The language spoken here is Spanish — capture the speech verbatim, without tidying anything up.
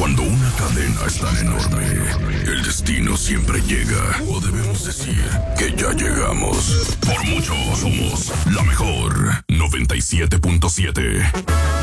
Cuando una cadena es tan enorme, el destino siempre llega. O debemos decir que ya llegamos. Por mucho somos la mejor noventa y siete punto siete.